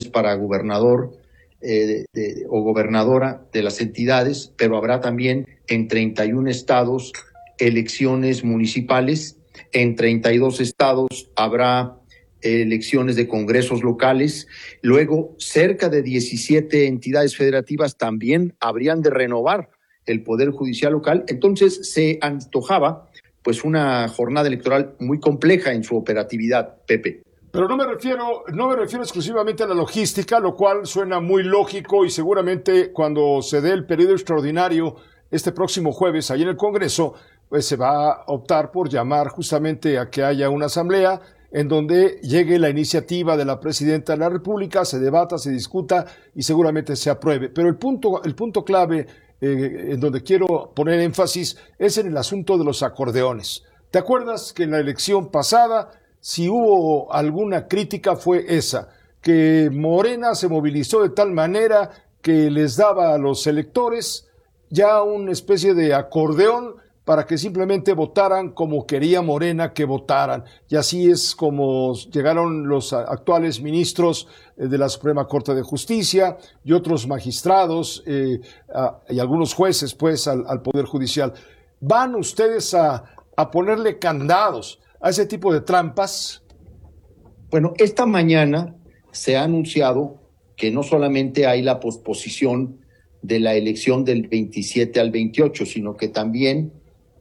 para gobernador o gobernadora de las entidades, pero habrá también en 31 estados elecciones municipales, en 32 estados habrá elecciones de congresos locales, luego cerca de 17 entidades federativas también habrían de renovar el Poder Judicial local. Entonces se antojaba pues una jornada electoral muy compleja en su operatividad, Pepe. Pero no me refiero exclusivamente a la logística, lo cual suena muy lógico, y seguramente cuando se dé el periodo extraordinario este próximo jueves ahí en el Congreso, pues se va a optar por llamar justamente a que haya una asamblea en donde llegue la iniciativa de la Presidenta de la República, se debata, se discuta y seguramente se apruebe. Pero el punto clave en donde quiero poner énfasis es en el asunto de los acordeones. ¿Te acuerdas que en la elección pasada, si hubo alguna crítica, fue esa, que Morena se movilizó de tal manera que les daba a los electores ya una especie de acordeón para que simplemente votaran como quería Morena que votaran? Y así es como llegaron los actuales ministros de la Suprema Corte de Justicia y otros magistrados y algunos jueces pues al Poder Judicial. ¿Van ustedes a ponerle candados a ese tipo de trampas? Bueno, esta mañana se ha anunciado que no solamente hay la posposición de la elección del 27 al 28, sino que también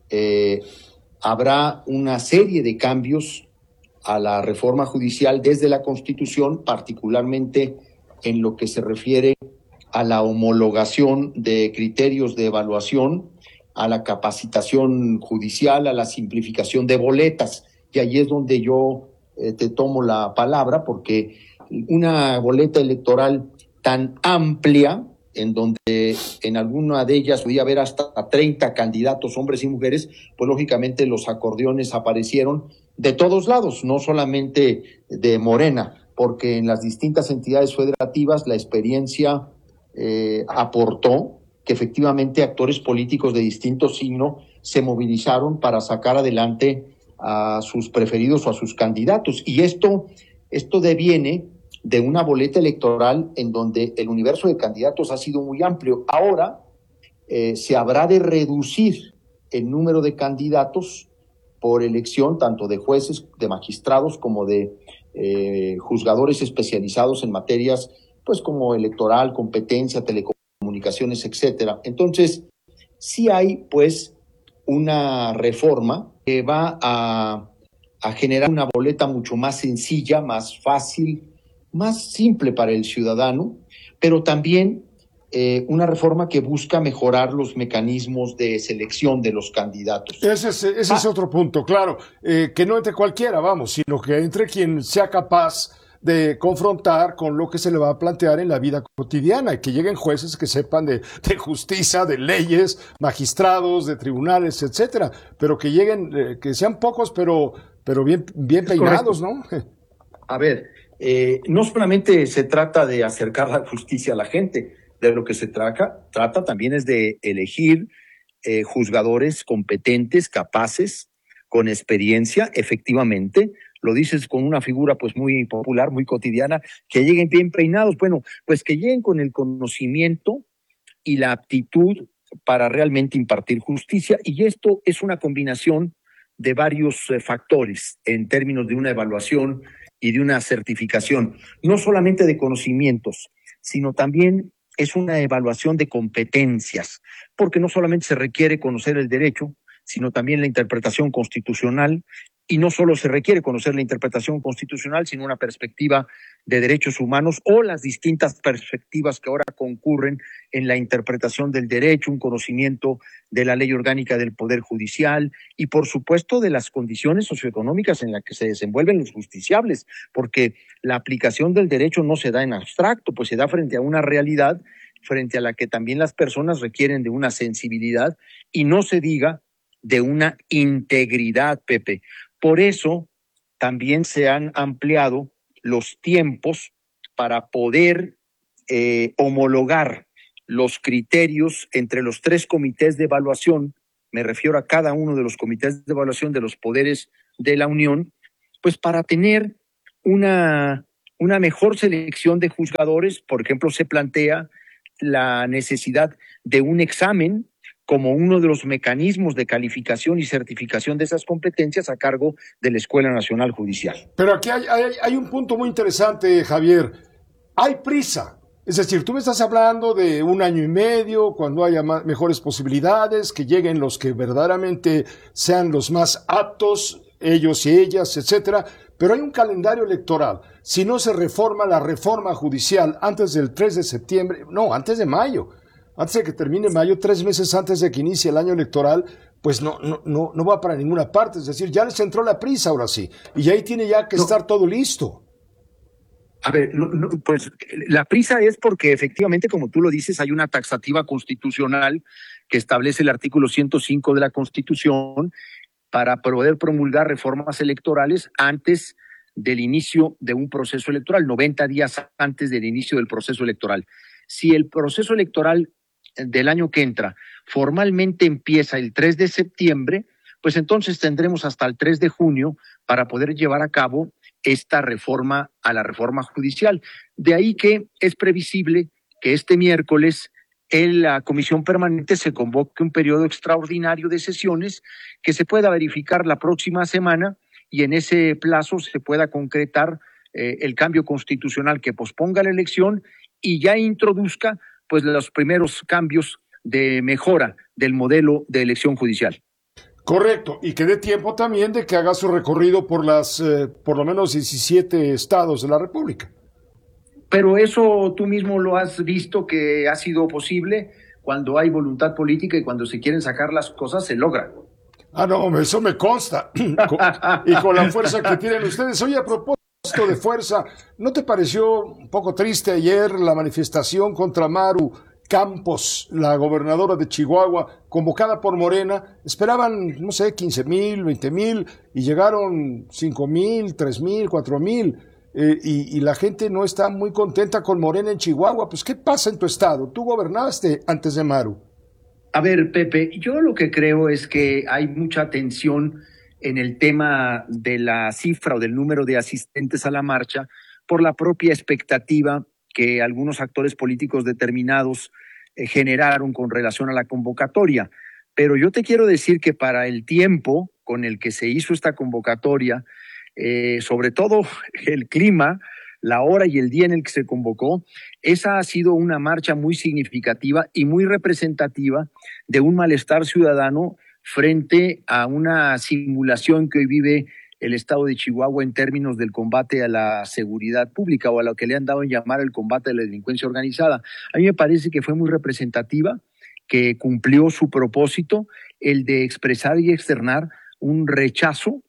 habrá una serie de cambios a la reforma judicial desde la Constitución, particularmente en lo que se refiere a la homologación de criterios de evaluación, a la capacitación judicial, a la simplificación de boletas. Y ahí es donde yo te tomo la palabra, porque una boleta electoral tan amplia, en donde en alguna de ellas podía haber hasta 30 candidatos, hombres y mujeres, pues lógicamente los acordeones aparecieron de todos lados, no solamente de Morena, porque en las distintas entidades federativas la experiencia aportó que efectivamente actores políticos de distinto signo se movilizaron para sacar adelante a sus preferidos o a sus candidatos. Y esto deviene de una boleta electoral en donde el universo de candidatos ha sido muy amplio. Ahora se habrá de reducir el número de candidatos por elección, tanto de jueces, de magistrados, como de juzgadores especializados en materias pues como electoral, competencia, telecomunicaciones, etcétera. Entonces, sí hay pues una reforma que va a generar una boleta mucho más sencilla, más fácil, más simple para el ciudadano, pero también una reforma que busca mejorar los mecanismos de selección de los candidatos. Ese es otro punto, claro, que no entre cualquiera, vamos, sino que entre quien sea capaz de confrontar con lo que se le va a plantear en la vida cotidiana, y que lleguen jueces que sepan de justicia, de leyes, magistrados, de tribunales, etcétera, pero que lleguen, que sean pocos, pero bien peinados, ¿no? A ver, no solamente se trata de acercar la justicia a la gente, de lo que se trata también es de elegir juzgadores competentes, capaces, con experiencia, efectivamente. Lo dices con una figura pues muy popular, muy cotidiana, que lleguen bien peinados. Bueno, pues que lleguen con el conocimiento y la aptitud para realmente impartir justicia, y esto es una combinación de varios factores en términos de una evaluación y de una certificación, no solamente de conocimientos, sino también es una evaluación de competencias, porque no solamente se requiere conocer el derecho, sino también la interpretación constitucional, y no solo se requiere conocer la interpretación constitucional, sino una perspectiva de derechos humanos o las distintas perspectivas que ahora concurren en la interpretación del derecho, un conocimiento de la ley orgánica del Poder Judicial y, por supuesto, de las condiciones socioeconómicas en las que se desenvuelven los justiciables, porque la aplicación del derecho no se da en abstracto, pues se da frente a una realidad frente a la que también las personas requieren de una sensibilidad y no se diga de una integridad, Pepe. Por eso también se han ampliado los tiempos para poder homologar los criterios entre los 3 comités de evaluación, me refiero a cada uno de los comités de evaluación de los poderes de la Unión, pues para tener una una mejor selección de juzgadores. Por ejemplo, se plantea la necesidad de un examen como uno de los mecanismos de calificación y certificación de esas competencias a cargo de la Escuela Nacional Judicial. Pero aquí hay un punto muy interesante, Javier. Hay prisa. Es decir, tú me estás hablando de 1 año y medio, cuando haya mejores posibilidades, que lleguen los que verdaderamente sean los más aptos, ellos y ellas, etcétera. Pero hay un calendario electoral. Si no se reforma la reforma judicial antes del 3 de septiembre, no, antes de mayo, antes de que termine mayo, 3 meses antes de que inicie el año electoral, pues no va para ninguna parte. Es decir, ya les entró la prisa ahora sí. Y ahí tiene ya que estar todo listo. A ver, pues la prisa es porque efectivamente, como tú lo dices, hay una taxativa constitucional que establece el artículo 105 de la Constitución para poder promulgar reformas electorales antes del inicio de un proceso electoral, 90 días antes del inicio del proceso electoral. Si el proceso electoral del año que entra formalmente empieza el 3 de septiembre, pues entonces tendremos hasta el 3 de junio para poder llevar a cabo esta reforma a la reforma judicial. De ahí que es previsible que este miércoles en la Comisión Permanente se convoque un periodo extraordinario de sesiones que se pueda verificar la próxima semana y en ese plazo se pueda concretar el cambio constitucional que posponga la elección y ya introduzca pues los primeros cambios de mejora del modelo de elección judicial. Correcto, y que dé tiempo también de que haga su recorrido por por lo menos 17 estados de la República. Pero eso tú mismo lo has visto que ha sido posible cuando hay voluntad política y cuando se quieren sacar las cosas se logra. Ah, no, eso me consta. Y con la fuerza que tienen ustedes. Oye, a propósito de fuerza, ¿no te pareció un poco triste ayer la manifestación contra Maru Campos, la gobernadora de Chihuahua, convocada por Morena? Esperaban, no sé, 15,000, 20,000 y llegaron 5,000, 3,000, 4,000. Y la gente no está muy contenta con Morena en Chihuahua. Pues, ¿qué pasa en tu estado? Tú gobernaste antes de Maru. A ver, Pepe, yo lo que creo es que hay mucha tensión en el tema de la cifra o del número de asistentes a la marcha por la propia expectativa que algunos actores políticos determinados generaron con relación a la convocatoria. Pero yo te quiero decir que para el tiempo con el que se hizo esta convocatoria, sobre todo el clima, la hora y el día en el que se convocó, esa ha sido una marcha muy significativa y muy representativa de un malestar ciudadano frente a una simulación que hoy vive el estado de Chihuahua en términos del combate a la seguridad pública o a lo que le han dado en llamar el combate a la delincuencia organizada. A mí me parece que fue muy representativa, que cumplió su propósito, el de expresar y externar un rechazo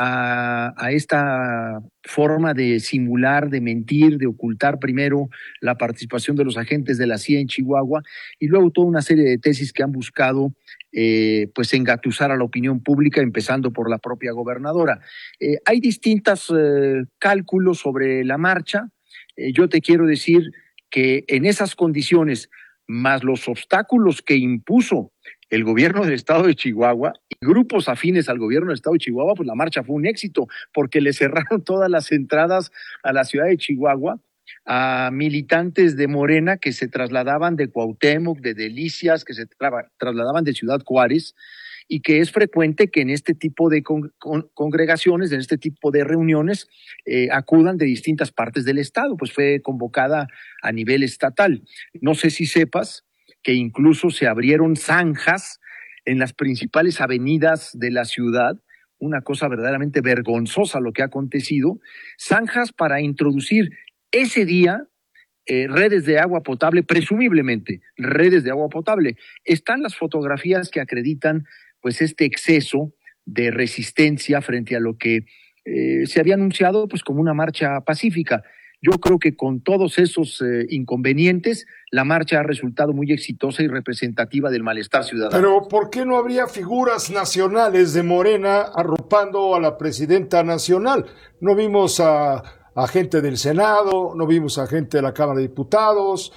a esta forma de simular, de mentir, de ocultar primero la participación de los agentes de la CIA en Chihuahua y luego toda una serie de tesis que han buscado pues engatusar a la opinión pública, empezando por la propia gobernadora. Hay distintos cálculos sobre la marcha. Yo te quiero decir que en esas condiciones, más los obstáculos que impuso el gobierno del estado de Chihuahua y grupos afines al gobierno del estado de Chihuahua, pues la marcha fue un éxito, porque le cerraron todas las entradas a la ciudad de Chihuahua a militantes de Morena que se trasladaban de Cuauhtémoc, de Delicias, que se trasladaban de Ciudad Juárez, y que es frecuente que en este tipo de congregaciones, en este tipo de reuniones, acudan de distintas partes del estado, pues fue convocada a nivel estatal. No sé si sepas que incluso se abrieron zanjas en las principales avenidas de la ciudad, una cosa verdaderamente vergonzosa lo que ha acontecido, zanjas para introducir ese día redes de agua potable, presumiblemente redes de agua potable. Están las fotografías que acreditan pues este exceso de resistencia frente a lo que se había anunciado pues como una marcha pacífica. Yo creo que con todos esos inconvenientes, la marcha ha resultado muy exitosa y representativa del malestar ciudadano. Pero ¿por qué no habría figuras nacionales de Morena arropando a la presidenta nacional? No vimos a gente del Senado, no vimos a gente de la Cámara de Diputados,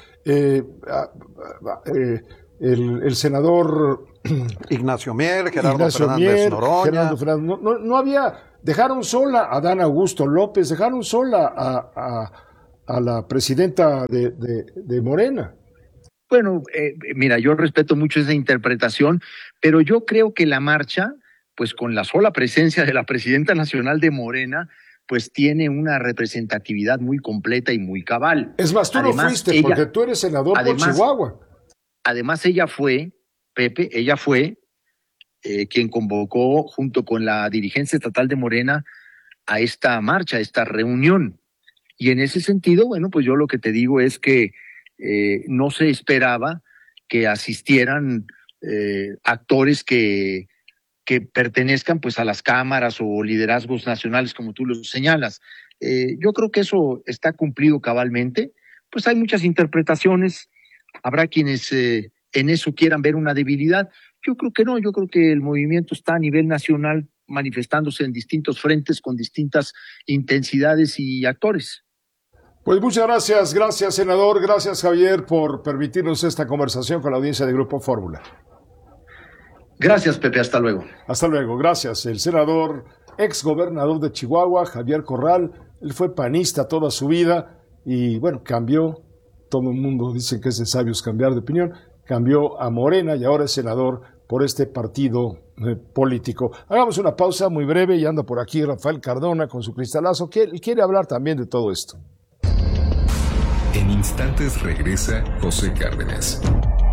el senador Ignacio Mier, Gerardo Fernández Noroña. No había dejaron sola a Dan Augusto López, dejaron sola a la presidenta de Morena. Bueno, mira, yo respeto mucho esa interpretación, pero yo creo que la marcha, pues con la sola presencia de la presidenta nacional de Morena, pues tiene una representatividad muy completa y muy cabal. Es más, tú además, no fuiste porque tú eres senador por Chihuahua. Además, ella fue, Pepe, quien convocó junto con la dirigencia estatal de Morena a esta marcha, a esta reunión. Y en ese sentido, bueno, pues yo lo que te digo es que no se esperaba que asistieran actores que pertenezcan pues a las cámaras o liderazgos nacionales como tú lo señalas. Yo creo que eso está cumplido cabalmente. Pues hay muchas interpretaciones, habrá quienes en eso quieran ver una debilidad. Yo creo que no, yo creo que el movimiento está a nivel nacional manifestándose en distintos frentes con distintas intensidades y actores. Pues muchas gracias senador, gracias Javier por permitirnos esta conversación con la audiencia de Grupo Fórmula. Gracias, Pepe, hasta luego. Hasta luego, gracias. El senador, exgobernador de Chihuahua, Javier Corral, él fue panista toda su vida y bueno, cambió, todo el mundo dice que es de sabios cambiar de opinión, cambió a Morena y ahora es senador por este partido político. Hagamos una pausa muy breve y anda por aquí Rafael Cardona con su cristalazo, que quiere hablar también de todo esto. En instantes regresa José Cárdenas.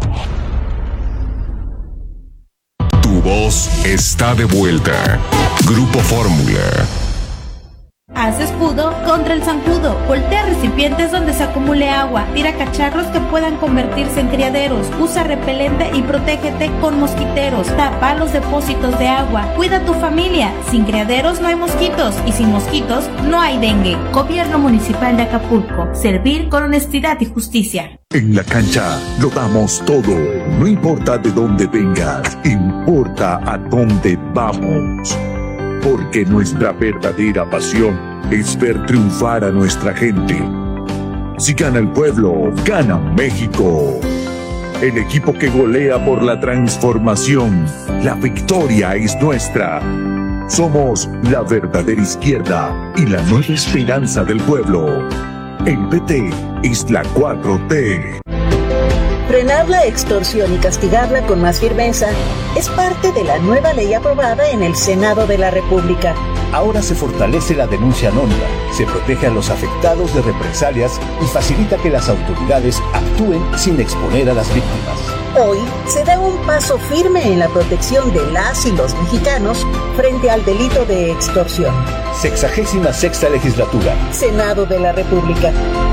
Tu voz está de vuelta. Grupo Fórmula. Haz escudo contra el zancudo. Voltea recipientes donde se acumule agua. Tira cacharros que puedan convertirse en criaderos. Usa repelente y protégete con mosquiteros. Tapa los depósitos de agua. Cuida a tu familia. Sin criaderos no hay mosquitos y sin mosquitos no hay dengue. Gobierno Municipal de Acapulco. Servir con honestidad y justicia. En la cancha lo damos todo. No importa de dónde vengas, importa a dónde vamos. Porque nuestra verdadera pasión es ver triunfar a nuestra gente. Si gana el pueblo, gana México. El equipo que golea por la transformación. La victoria es nuestra. Somos la verdadera izquierda y la nueva esperanza del pueblo. El PT es la 4T. Frenar la extorsión y castigarla con más firmeza es parte de la nueva ley aprobada en el Senado de la República. Ahora se fortalece la denuncia anónima, se protege a los afectados de represalias y facilita que las autoridades actúen sin exponer a las víctimas. Hoy se da un paso firme en la protección de las y los mexicanos frente al delito de extorsión. 66ª legislatura. Senado de la República.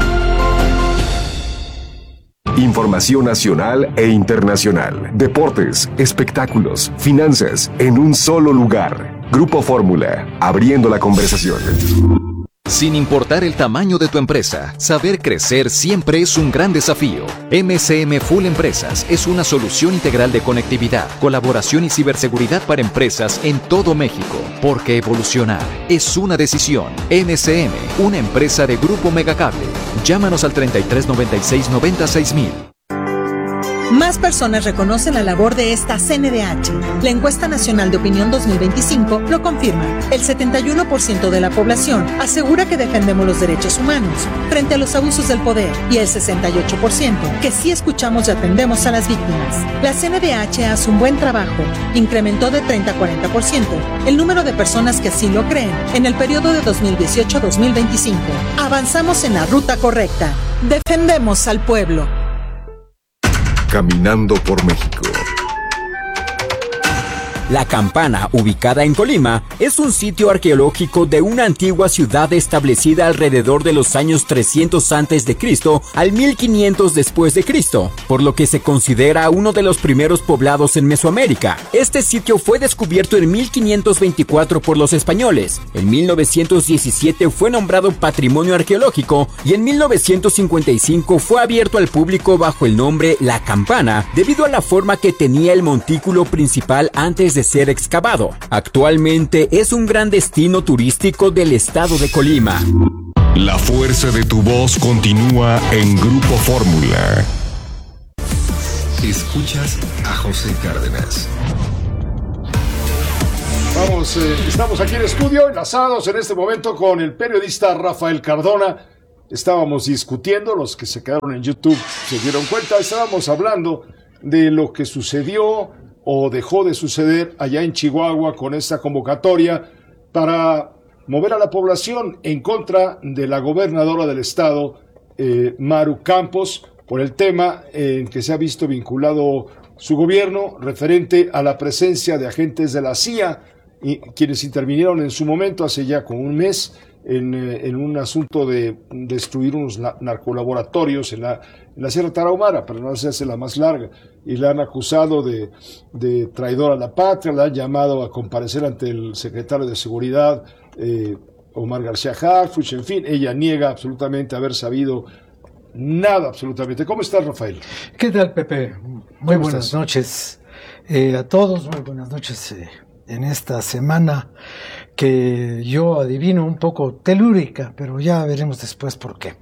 Información nacional e internacional, deportes, espectáculos, finanzas, en un solo lugar. Grupo Fórmula, abriendo la conversación. Sin importar el tamaño de tu empresa, saber crecer siempre es un gran desafío. MCM Full Empresas es una solución integral de conectividad, colaboración y ciberseguridad para empresas en todo México. Porque evolucionar es una decisión. MCM, una empresa de Grupo Megacable. Llámanos al 3396-96000. Más personas reconocen la labor de esta CNDH. La encuesta nacional de opinión 2025 lo confirma. El 71% de la población asegura que defendemos los derechos humanos frente a los abusos del poder y el 68% que sí escuchamos y atendemos a las víctimas. La CNDH hace un buen trabajo. Incrementó de 30 a 40% el número de personas que así lo creen en el periodo de 2018 a 2025. Avanzamos en la ruta correcta. Defendemos al pueblo. Caminando por México. La Campana, ubicada en Colima, es un sitio arqueológico de una antigua ciudad establecida alrededor de los años 300 a.C. al 1500 después de Cristo, por lo que se considera uno de los primeros poblados en Mesoamérica. Este sitio fue descubierto en 1524 por los españoles. En 1917 fue nombrado Patrimonio Arqueológico y en 1955 fue abierto al público bajo el nombre La Campana, debido a la forma que tenía el montículo principal antes de ser excavado. Actualmente es un gran destino turístico del estado de Colima. La fuerza de tu voz continúa en Grupo Fórmula. Escuchas a José Cárdenas. Estamos aquí en estudio, enlazados en este momento con el periodista Rafael Cardona. Estábamos discutiendo, los que se quedaron en YouTube se dieron cuenta, estábamos hablando de lo que sucedió o dejó de suceder allá en Chihuahua con esta convocatoria para mover a la población en contra de la gobernadora del estado, Maru Campos, por el tema en que se ha visto vinculado su gobierno referente a la presencia de agentes de la CIA, y quienes intervinieron en su momento hace ya como un mes en un asunto de destruir unos narcolaboratorios en la Sierra Tarahumara, para no hacerse la más larga, y la han acusado de traidor a la patria, la han llamado a comparecer ante el secretario de Seguridad, Omar García Harfuch, en fin, ella niega absolutamente haber sabido nada, absolutamente. ¿Cómo estás, Rafael? ¿Qué tal, Pepe? Muy buenas noches a todos, muy buenas noches en esta semana que yo adivino un poco telúrica, pero ya veremos después por qué.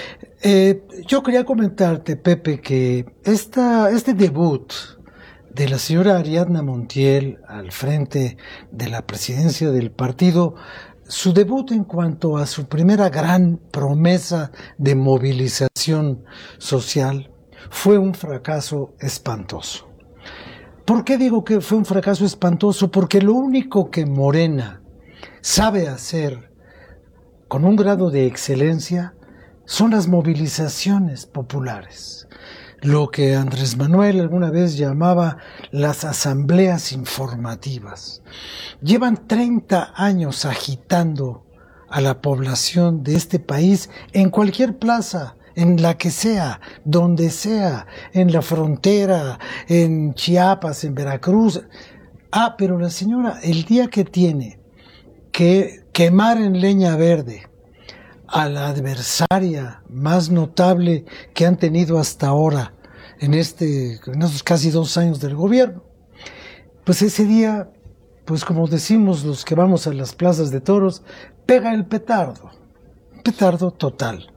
Yo quería comentarte, Pepe, que este debut de la señora Ariadna Montiel al frente de la presidencia del partido, su debut en cuanto a su primera gran promesa de movilización social, fue un fracaso espantoso. ¿Por qué digo que fue un fracaso espantoso? Porque lo único que Morena sabe hacer con un grado de excelencia son las movilizaciones populares. Lo que Andrés Manuel alguna vez llamaba las asambleas informativas. Llevan 30 años agitando a la población de este país en cualquier plaza, en la que sea, donde sea, en la frontera, en Chiapas, en Veracruz. Pero la señora, el día que tiene que quemar en leña verde a la adversaria más notable que han tenido hasta ahora en estos casi 2 años del gobierno, pues ese día, pues como decimos los que vamos a las plazas de toros, pega el petardo total.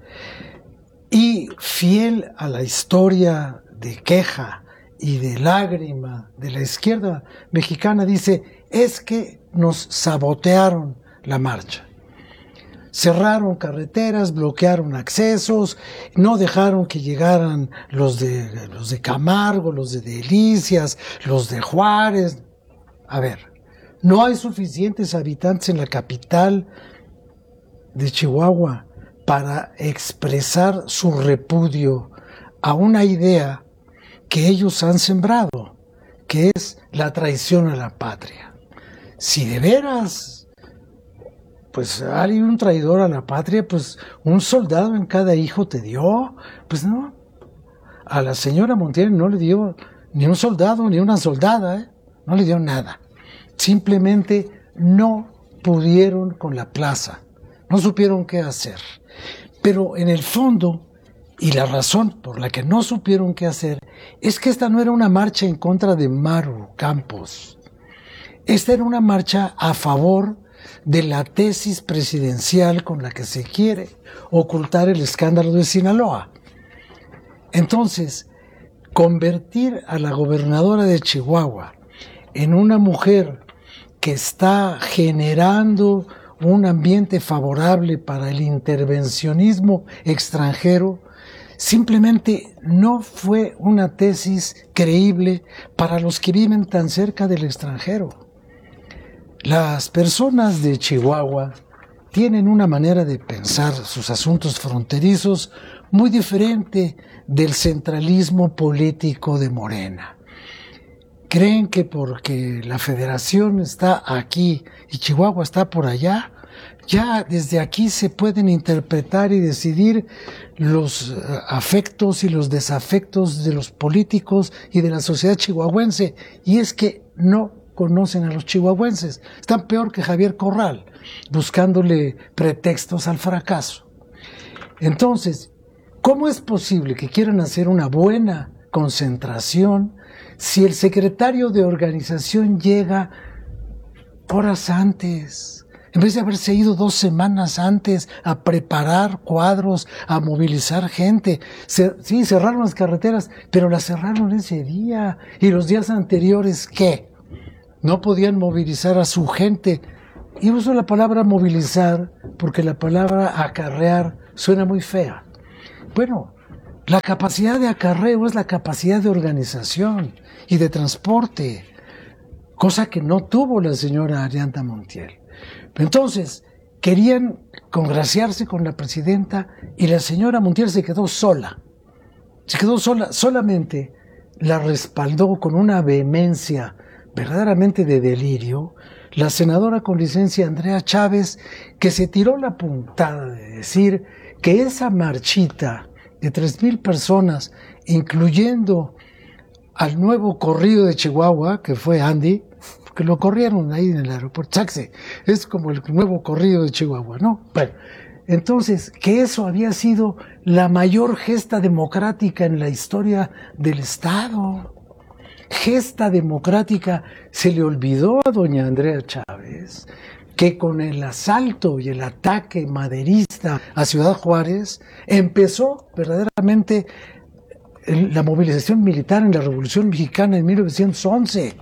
Y fiel a la historia de queja y de lágrima de la izquierda mexicana, dice, es que nos sabotearon la marcha. Cerraron carreteras, bloquearon accesos, no dejaron que llegaran los de Camargo, los de Delicias, los de Juárez. A ver, no hay suficientes habitantes en la capital de Chihuahua para expresar su repudio a una idea que ellos han sembrado, que es la traición a la patria. Si de veras, pues hay un traidor a la patria, pues un soldado en cada hijo te dio. Pues no, a la señora Montiel no le dio ni un soldado ni una soldada, no le dio nada. Simplemente no pudieron con la plaza, no supieron qué hacer. Pero en el fondo, y la razón por la que no supieron qué hacer, es que esta no era una marcha en contra de Maru Campos. Esta era una marcha a favor de la tesis presidencial con la que se quiere ocultar el escándalo de Sinaloa. Entonces, convertir a la gobernadora de Chihuahua en una mujer que está generando un ambiente favorable para el intervencionismo extranjero, simplemente no fue una tesis creíble para los que viven tan cerca del extranjero. Las personas de Chihuahua tienen una manera de pensar sus asuntos fronterizos muy diferente del centralismo político de Morena. Creen que porque la federación está aquí y Chihuahua está por allá, ya desde aquí se pueden interpretar y decidir los afectos y los desafectos de los políticos y de la sociedad chihuahuense. Y es que no conocen a los chihuahuenses. Están peor que Javier Corral, buscándole pretextos al fracaso. Entonces, ¿cómo es posible que quieran hacer una buena concentración si el secretario de organización llega horas antes, en vez de haberse ido 2 semanas antes a preparar cuadros, a movilizar gente? Sí, cerraron las carreteras, pero las cerraron ese día. ¿Y los días anteriores qué? no podían movilizar a su gente. Y uso la palabra movilizar porque la palabra acarrear suena muy fea. Bueno, la capacidad de acarreo es la capacidad de organización y de transporte, cosa que no tuvo la señora Ariadna Montiel. Entonces, querían congraciarse con la presidenta y la señora Montiel se quedó sola. Solamente la respaldó con una vehemencia verdaderamente de delirio la senadora con licencia Andrea Chávez, que se tiró la puntada de decir que esa marchita de 3,000 personas, incluyendo al nuevo corrido de Chihuahua, que fue Andy, que lo corrieron ahí en el aeropuerto, es como el nuevo corrido de Chihuahua, ¿no? Bueno, entonces, que eso había sido la mayor gesta democrática en la historia del Estado. Gesta democrática. Se le olvidó a doña Andrea Chávez que con el asalto y el ataque maderista a Ciudad Juárez empezó verdaderamente la movilización militar en la Revolución Mexicana en 1911.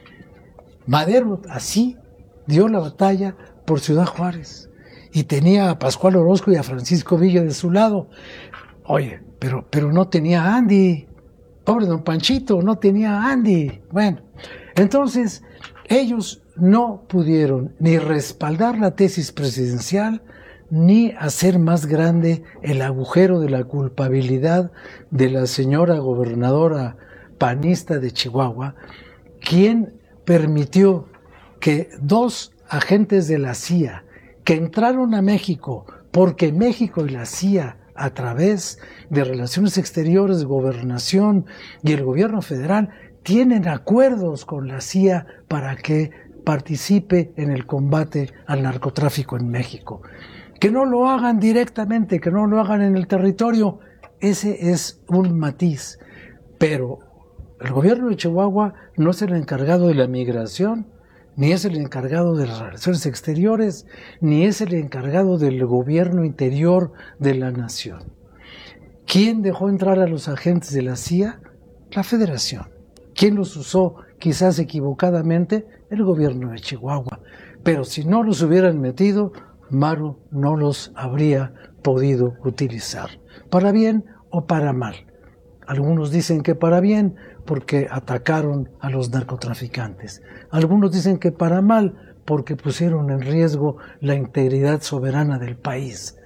Madero así dio la batalla por Ciudad Juárez y tenía a Pascual Orozco y a Francisco Villa de su lado. Oye, pero no tenía a Andy. Pobre don Panchito, no tenía a Andy. Bueno, entonces ellos no pudieron ni respaldar la tesis presidencial ni hacer más grande el agujero de la culpabilidad de la señora gobernadora panista de Chihuahua, quien permitió que 2 agentes de la CIA que entraron a México porque México y la CIA, a través de Relaciones Exteriores, Gobernación y el gobierno federal, tienen acuerdos con la CIA para que participe en el combate al narcotráfico en México. Que no lo hagan directamente, que no lo hagan en el territorio, ese es un matiz. Pero el gobierno de Chihuahua no es el encargado de la migración, ni es el encargado de las relaciones exteriores, ni es el encargado del gobierno interior de la nación. ¿Quién dejó entrar a los agentes de la CIA? La Federación. ¿Quién los usó, quizás equivocadamente? El gobierno de Chihuahua. Pero si no los hubieran metido, Maru no los habría podido utilizar, para bien o para mal. Algunos dicen que para bien, porque atacaron a los narcotraficantes. Algunos dicen que para mal, porque pusieron en riesgo la integridad soberana del país.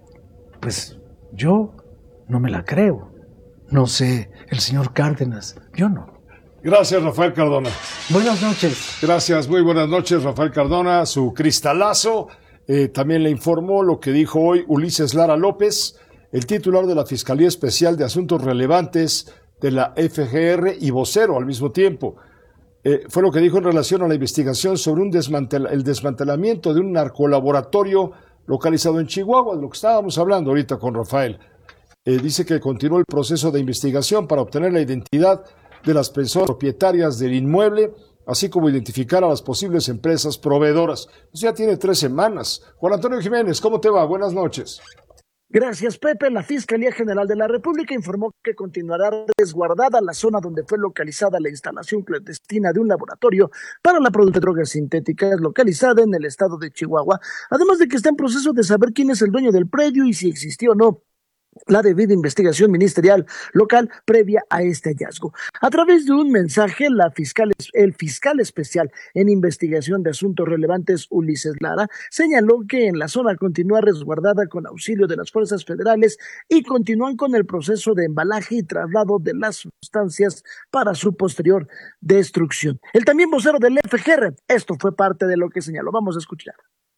Pues yo no me la creo. No sé, el señor Cárdenas, yo no. Gracias, Rafael Cardona. Buenas noches. Gracias, muy buenas noches, Rafael Cardona. Su cristalazo. También le informó lo que dijo hoy Ulises Lara López, el titular de la Fiscalía Especial de Asuntos Relevantes de la FGR y vocero al mismo tiempo. Fue lo que dijo en relación a la investigación sobre el desmantelamiento de un narcolaboratorio localizado en Chihuahua, de lo que estábamos hablando ahorita con Rafael. Dice que continuó el proceso de investigación para obtener la identidad de las personas propietarias del inmueble, así como identificar a las posibles empresas proveedoras. Eso ya tiene 3 semanas. Juan Antonio Jiménez, ¿cómo te va? Buenas noches. Gracias, Pepe. La Fiscalía General de la República informó que continuará resguardada la zona donde fue localizada la instalación clandestina de un laboratorio para la producción de drogas sintéticas localizada en el estado de Chihuahua, además de que está en proceso de saber quién es el dueño del predio y si existió o no la debida investigación ministerial local previa a este hallazgo. A través de un mensaje, el fiscal especial en investigación de asuntos relevantes, Ulises Lara, señaló que en la zona continúa resguardada con auxilio de las fuerzas federales y continúan con el proceso de embalaje y traslado de las sustancias para su posterior destrucción. El también vocero del FGR, esto fue parte de lo que señaló. Vamos a escuchar.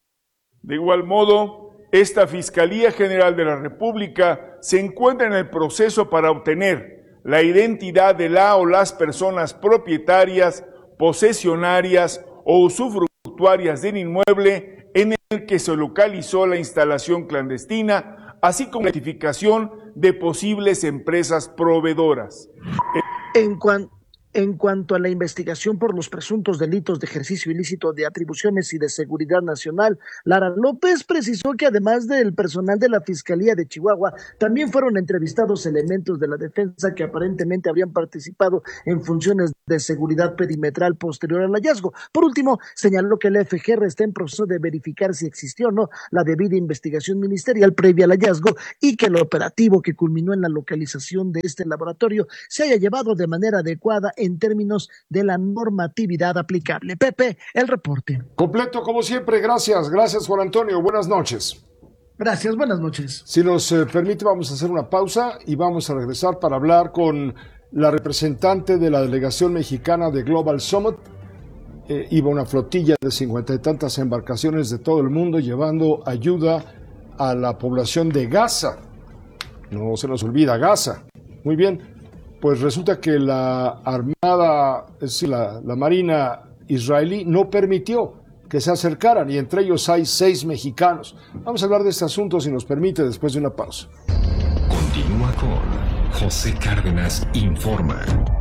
De igual modo, esta Fiscalía General de la República se encuentra en el proceso para obtener la identidad de la o las personas propietarias, posesionarias o usufructuarias del inmueble en el que se localizó la instalación clandestina, así como la identificación de posibles empresas proveedoras. En cuanto a la investigación por los presuntos delitos de ejercicio ilícito de atribuciones y de seguridad nacional, Lara López precisó que además del personal de la Fiscalía de Chihuahua, también fueron entrevistados elementos de la defensa que aparentemente habrían participado en funciones de seguridad perimetral posterior al hallazgo. Por último, señaló que el FGR está en proceso de verificar si existió o no la debida investigación ministerial previa al hallazgo y que el operativo que culminó en la localización de este laboratorio se haya llevado de manera adecuada en términos de la normatividad aplicable. Pepe, el reporte. Completo como siempre, gracias Juan Antonio, buenas noches. Gracias, buenas noches. Si nos permite, vamos a hacer una pausa y vamos a regresar para hablar con la representante de la delegación mexicana de Global Summit. Iba una flotilla de 50 y tantas embarcaciones de todo el mundo llevando ayuda a la población de Gaza. No se nos olvida Gaza. Muy bien. Pues resulta que la Armada, es decir, la Marina israelí no permitió que se acercaran y entre ellos hay 6 mexicanos. Vamos a hablar de este asunto, si nos permite, después de una pausa. Continúa con José Cárdenas Informa.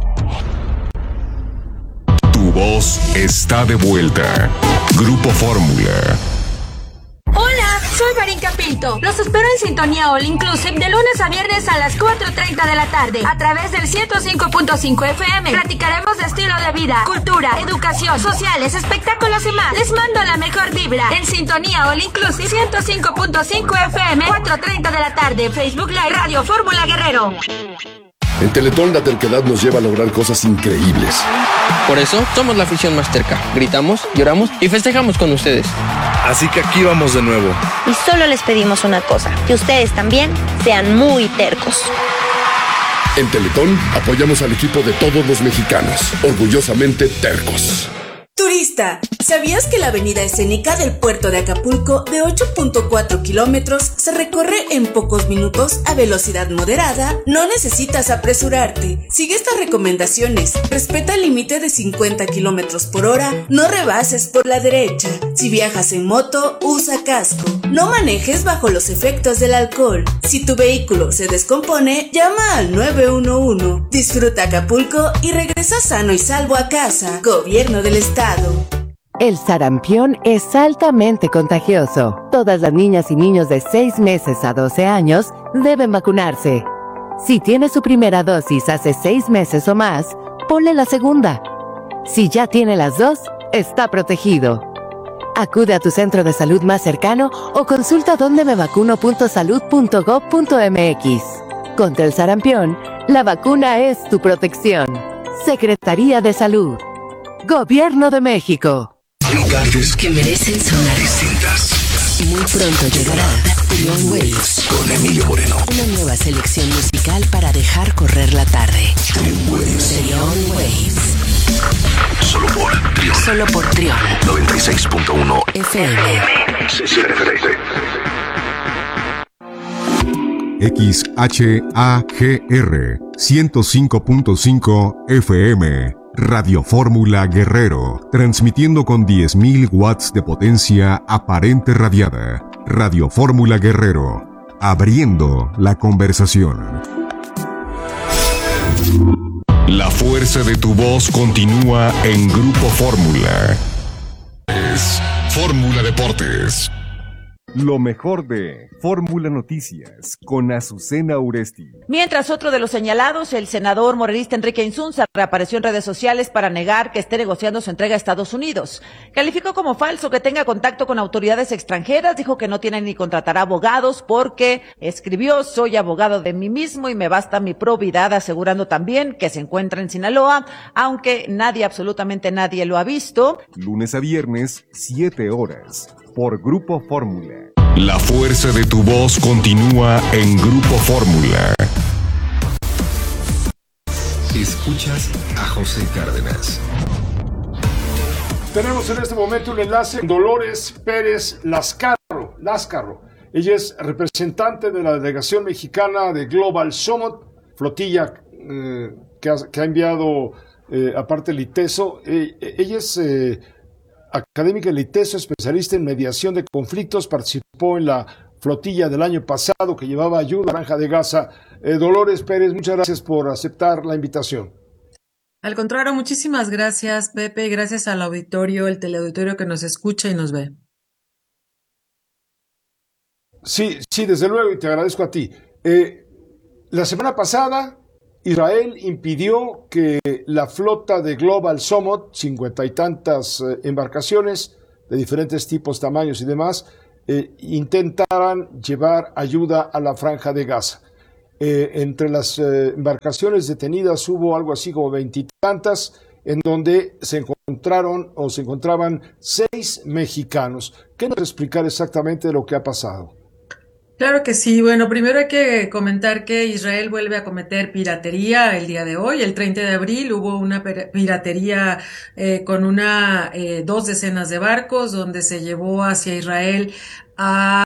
Tu voz está de vuelta. Grupo Fórmula. Hola, soy Varinka Pinto. Los espero en Sintonía All Inclusive de lunes a viernes a las 4:30 de la tarde a través del 105.5 FM. Platicaremos de estilo de vida, cultura, educación, sociales, espectáculos y más. Les mando la mejor vibra en Sintonía All Inclusive 105.5 FM, 4:30 de la tarde. Facebook Live, Radio Fórmula Guerrero. En Teletón la terquedad nos lleva a lograr cosas increíbles. Por eso somos la afición más terca. Gritamos, lloramos y festejamos con ustedes. Así que aquí vamos de nuevo. Y solo les pedimos una cosa, que ustedes también sean muy tercos. En Teletón apoyamos al equipo de todos los mexicanos, orgullosamente tercos. Turista, ¿sabías que la avenida escénica del puerto de Acapulco de 8.4 kilómetros se recorre en pocos minutos a velocidad moderada? No necesitas apresurarte. Sigue estas recomendaciones. Respeta el límite de 50 kilómetros por hora. No rebases por la derecha. Si viajas en moto, usa casco. No manejes bajo los efectos del alcohol. Si tu vehículo se descompone, llama al 911. Disfruta Acapulco y regresa sano y salvo a casa. Gobierno del Estado. El sarampión es altamente contagioso. Todas las niñas y niños de 6 meses a 12 años deben vacunarse. Si tiene su primera dosis hace 6 meses o más, ponle la segunda. Si ya tiene las 2, está protegido. Acude a tu centro de salud más cercano o consulta dondemevacuno.salud.gov.mx. Contra el sarampión, la vacuna es tu protección. Secretaría de Salud. Gobierno de México. Hay tardes que merecen sonar distintas. Muy pronto llegará Trion Waves con Emilio Moreno. Una nueva selección musical para dejar correr la tarde. Trion Waves. Solo por Trion. Solo por Trion. 96.1 FM. XHAGR 105.5 FM. Radio Fórmula Guerrero, transmitiendo con 10.000 watts de potencia aparente radiada. Radio Fórmula Guerrero, abriendo la conversación. La fuerza de tu voz continúa en Grupo Fórmula. Es Fórmula Deportes. Lo mejor de Fórmula Noticias con Azucena Uresti. Mientras otro de los señalados, el senador morenista Enrique Insunza, reapareció en redes sociales para negar que esté negociando su entrega a Estados Unidos. Calificó como falso que tenga contacto con autoridades extranjeras, dijo que no tiene ni contratará abogados porque escribió: soy abogado de mí mismo y me basta mi probidad, asegurando también que se encuentra en Sinaloa, aunque nadie, absolutamente nadie lo ha visto. Lunes a viernes, 7 horas. Por Grupo Fórmula. La fuerza de tu voz continúa en Grupo Fórmula. Escuchas a José Cárdenas. Tenemos en este momento un enlace con Dolores Pérez Lázcaro. Ella es representante de la delegación mexicana de Global Summit, flotilla que ha enviado aparte el ITESO. Ella es académica del ITESO, especialista en mediación de conflictos, participó en la flotilla del año pasado que llevaba ayuda a la Franja de Gaza. Dolores Pérez, muchas gracias por aceptar la invitación. Al contrario, muchísimas gracias, Pepe, gracias al auditorio, el teleauditorio que nos escucha y nos ve. Sí, desde luego, y te agradezco a ti. La semana pasada, Israel impidió que la flota de Global Summit, 50 y tantas embarcaciones de diferentes tipos, tamaños y demás, intentaran llevar ayuda a la Franja de Gaza. Entre las embarcaciones detenidas hubo algo así como 20 y tantas, en donde se encontraban 6 mexicanos. ¿Qué nos explicar exactamente de lo que ha pasado? Claro que sí. Bueno, primero hay que comentar que Israel vuelve a cometer piratería el día de hoy. El 30 de abril hubo una piratería con 2 decenas de barcos, donde se llevó hacia Israel a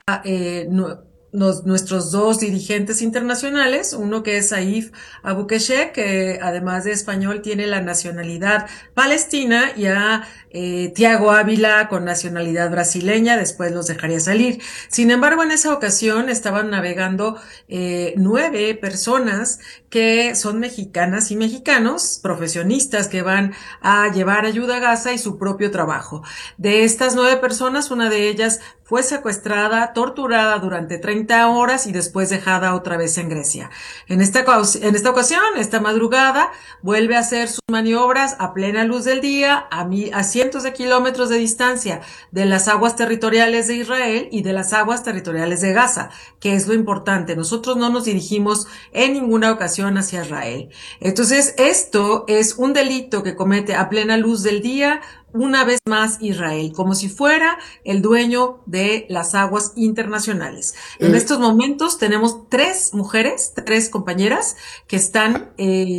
nuestros 2 dirigentes internacionales, uno que es Saif Abukeshek, que además de español tiene la nacionalidad palestina, y a Tiago Ávila con nacionalidad brasileña. Después los dejaría salir. Sin embargo, en esa ocasión estaban navegando 9 personas que son mexicanas y mexicanos, profesionistas que van a llevar ayuda a Gaza y su propio trabajo. De estas 9 personas, una de ellas fue secuestrada, torturada durante 30 horas y después dejada otra vez en Grecia. En esta ocasión, esta madrugada, vuelve a hacer sus maniobras a plena luz del día, a cientos de kilómetros de distancia de las aguas territoriales de Israel y de las aguas territoriales de Gaza, que es lo importante. Nosotros no nos dirigimos en ninguna ocasión hacia Israel. Entonces, esto es un delito que comete a plena luz del día, una vez más, Israel, como si fuera el dueño de las aguas internacionales. En estos momentos tenemos 3 mujeres, 3 compañeras que están,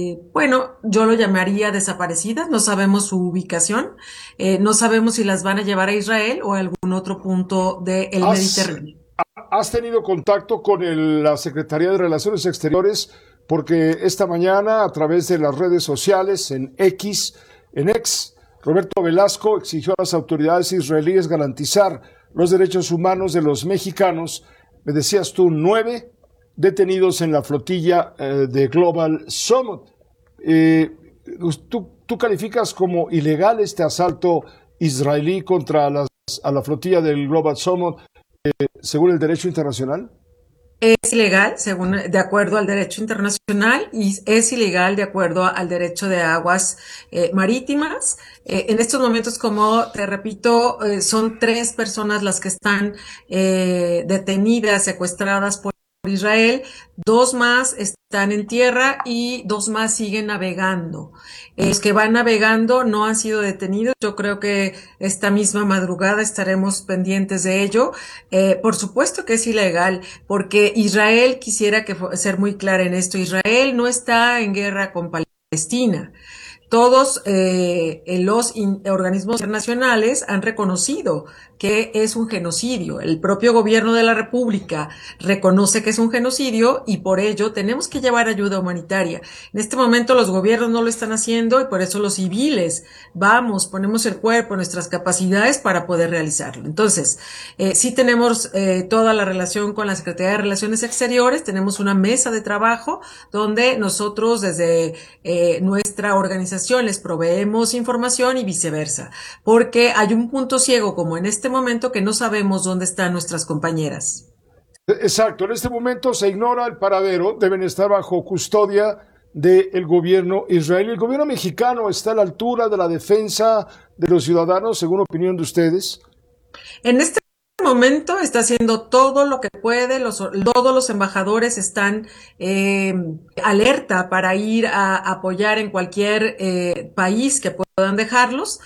yo lo llamaría desaparecidas. No sabemos su ubicación, no sabemos si las van a llevar a Israel o a algún otro punto del Mediterráneo. ¿Has tenido contacto con la Secretaría de Relaciones Exteriores? Porque esta mañana, a través de las redes sociales, en X, Roberto Velasco exigió a las autoridades israelíes garantizar los derechos humanos de los mexicanos. Me decías tú, 9 detenidos en la flotilla de Global Summit. ¿Tú calificas como ilegal este asalto israelí contra a la flotilla del Global Summit según el derecho internacional? Es ilegal, de acuerdo al derecho internacional, y es ilegal de acuerdo al derecho de aguas marítimas. En estos momentos, como te repito, son 3 personas las que están detenidas, secuestradas por Israel, 2 más están en tierra y 2 más siguen navegando. Los que van navegando no han sido detenidos. Yo creo que esta misma madrugada estaremos pendientes de ello. Por supuesto que es ilegal, porque Israel, quisiera ser muy clara en esto, Israel no está en guerra con Palestina. Todos los organismos internacionales han reconocido que es un genocidio. El propio gobierno de la República reconoce que es un genocidio y por ello tenemos que llevar ayuda humanitaria. En este momento los gobiernos no lo están haciendo y por eso los civiles ponemos el cuerpo, nuestras capacidades para poder realizarlo. Entonces, sí tenemos toda la relación con la Secretaría de Relaciones Exteriores, tenemos una mesa de trabajo donde nosotros desde nuestra organización les proveemos información y viceversa, porque hay un punto ciego como en este momento que no sabemos dónde están nuestras compañeras. Exacto, en este momento se ignora el paradero, deben estar bajo custodia del gobierno israelí. ¿El gobierno mexicano está a la altura de la defensa de los ciudadanos, según opinión de ustedes? En este momento está haciendo todo lo que puede, todos los embajadores están alerta para ir a apoyar en cualquier país que puedan dejarlos.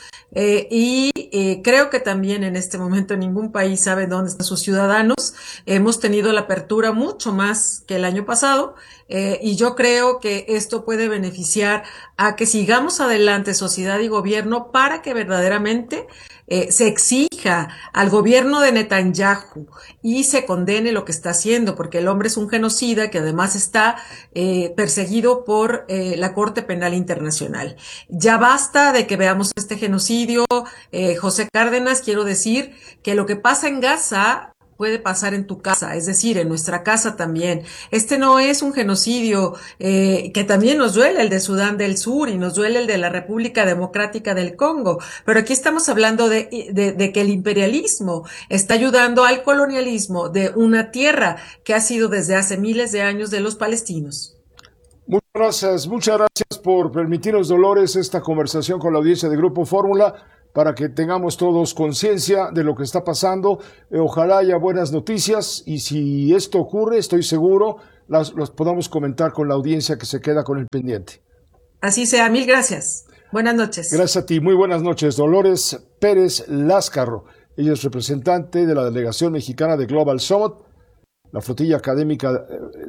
Creo que también en este momento ningún país sabe dónde están sus ciudadanos. Hemos tenido la apertura mucho más que el año pasado, y yo creo que esto puede beneficiar a que sigamos adelante sociedad y gobierno para que verdaderamente se exija al gobierno de Netanyahu y se condene lo que está haciendo, porque el hombre es un genocida que además está perseguido por la Corte Penal Internacional. Ya basta de que veamos este genocidio. José Cárdenas, quiero decir que lo que pasa en Gaza puede pasar en tu casa, es decir, en nuestra casa también. Este no es un genocidio que también nos duele el de Sudán del Sur y nos duele el de la República Democrática del Congo, pero aquí estamos hablando de que el imperialismo está ayudando al colonialismo de una tierra que ha sido desde hace miles de años de los palestinos. Muchas gracias por permitirnos, Dolores, esta conversación con la audiencia de Grupo Fórmula, para que tengamos todos conciencia de lo que está pasando. Ojalá haya buenas noticias y si esto ocurre, estoy seguro, los podamos comentar con la audiencia que se queda con el pendiente. Así sea, mil gracias. Buenas noches. Gracias a ti, muy buenas noches. Dolores Pérez Lázcaro, ella es representante de la delegación mexicana de Global Summit, la flotilla académica,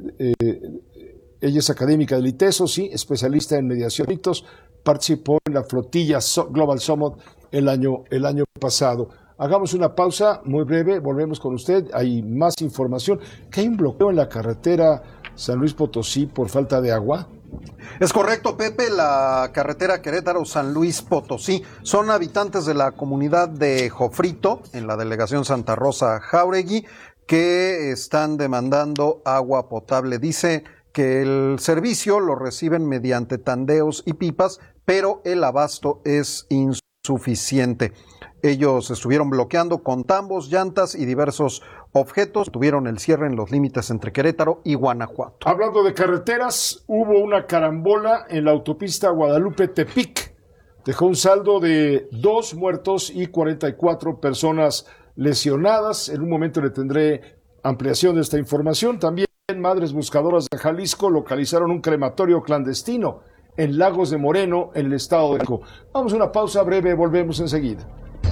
ella es académica del ITESO, sí, especialista en mediación de conflictos, participó en la flotilla Global Summit el año pasado. Hagamos una pausa muy breve, volvemos con usted, hay más información. ¿Que hay un bloqueo en la carretera San Luis Potosí por falta de agua? Es correcto, Pepe, la carretera Querétaro-San Luis Potosí. Son habitantes de la comunidad de Jofrito, en la delegación Santa Rosa Jáuregui, que están demandando agua potable. Dice que el servicio lo reciben mediante tandeos y pipas, pero el abasto es insuficiente. Ellos estuvieron bloqueando con tambos, llantas y diversos objetos. Tuvieron el cierre en los límites entre Querétaro y Guanajuato. Hablando de carreteras, hubo una carambola en la autopista Guadalupe-Tepic. Dejó un saldo de 2 muertos y 44 personas lesionadas. En un momento le tendré ampliación de esta información. También Madres Buscadoras de Jalisco localizaron un crematorio clandestino en Lagos de Moreno, en el estado de México. Vamos a una pausa breve, volvemos enseguida.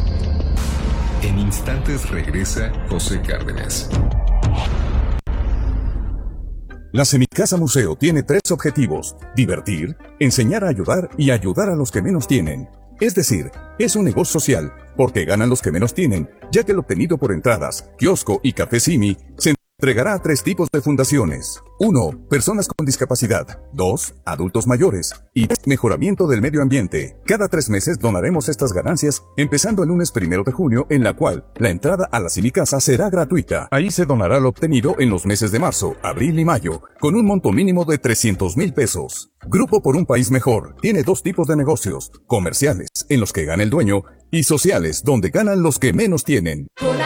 En instantes regresa José Cárdenas. La Semicasa Museo tiene 3 objetivos: divertir, enseñar a ayudar y ayudar a los que menos tienen. Es decir, es un negocio social, porque ganan los que menos tienen, ya que el obtenido por entradas, kiosco y café Simi se entregará a 3 tipos de fundaciones. 1. Personas con discapacidad. 2. Adultos mayores. Y 3. Mejoramiento del medio ambiente. Cada 3 meses donaremos estas ganancias, empezando el lunes 1 de junio, en la cual la entrada a la Semicasa será gratuita. Ahí se donará lo obtenido en los meses de marzo, abril y mayo, con un monto mínimo de 300,000 pesos. Grupo por un País Mejor tiene 2 tipos de negocios: comerciales, en los que gana el dueño, y sociales, donde ganan los que menos tienen.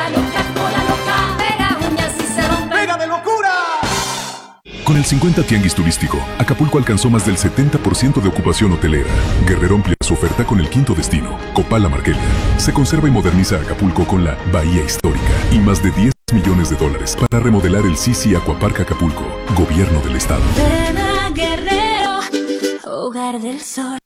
Con el 50 Tianguis Turístico, Acapulco alcanzó más del 70% de ocupación hotelera. Guerrero amplia su oferta con el 5º destino, Copala Marquelia. Se conserva y moderniza Acapulco con la Bahía Histórica y más de $10 millones para remodelar el Sisi Aquapark Acapulco, Gobierno del Estado. Ven a Guerrero, hogar del sol.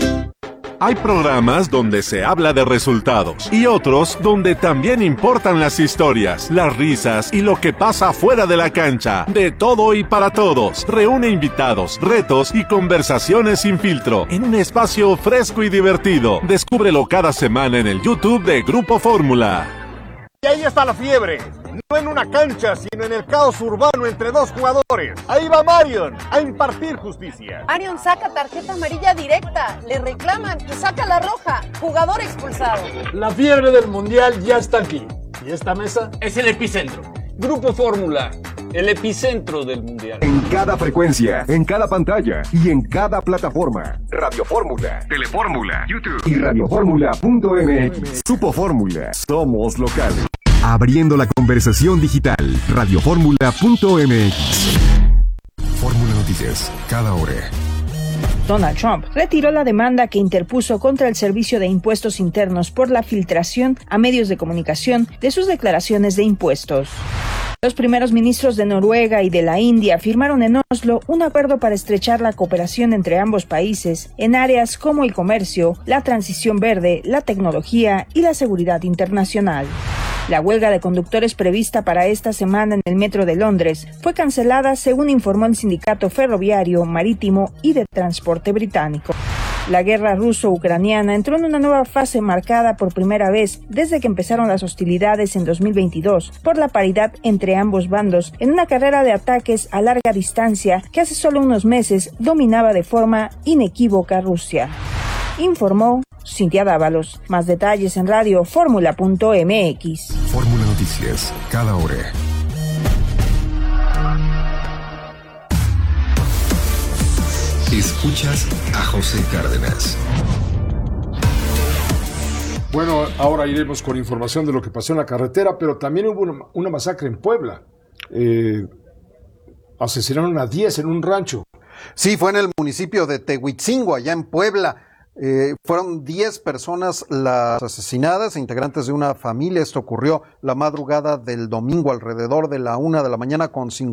Hay programas donde se habla de resultados y otros donde también importan las historias, las risas y lo que pasa fuera de la cancha. De todo y para todos. Reúne invitados, retos y conversaciones sin filtro en un espacio fresco y divertido. Descúbrelo cada semana en el YouTube de Grupo Fórmula. Y ahí está la fiebre. No en una cancha, sino en el caos urbano entre 2 jugadores. Ahí va Marion a impartir justicia. Marion saca tarjeta amarilla directa, le reclaman y saca la roja. Jugador expulsado. La fiebre del mundial ya está aquí. Y esta mesa es el epicentro. Grupo Fórmula, el epicentro del mundial. En cada frecuencia, en cada pantalla y en cada plataforma. Radio Fórmula, Telefórmula, YouTube y radioformula.mx. Grupo Fórmula, somos locales. Abriendo la conversación digital. Radioformula.mx. Fórmula Noticias, cada hora. Donald Trump retiró la demanda que interpuso contra el Servicio de Impuestos Internos por la filtración a medios de comunicación de sus declaraciones de impuestos. Los primeros ministros de Noruega y de la India firmaron en Oslo un acuerdo para estrechar la cooperación entre ambos países en áreas como el comercio, la transición verde, la tecnología y la seguridad internacional. La huelga de conductores prevista para esta semana en el metro de Londres fue cancelada, según informó el Sindicato Ferroviario, Marítimo y de Transporte británico. La guerra ruso-ucraniana entró en una nueva fase marcada por primera vez desde que empezaron las hostilidades en 2022 por la paridad entre ambos bandos en una carrera de ataques a larga distancia que hace solo unos meses dominaba de forma inequívoca Rusia. Informó Cintia Dávalos. Más detalles en radioformula.mx. Fórmula noticias, cada hora. Escuchas a José Cárdenas. Bueno, ahora iremos con información de lo que pasó en la carretera, pero también hubo una masacre en Puebla. Asesinaron a 10 en un rancho. Sí, fue en el municipio de Tehuitzingo, allá en Puebla. Fueron 10 personas las asesinadas, integrantes de una familia. Esto ocurrió la madrugada del domingo, alrededor de la 1:55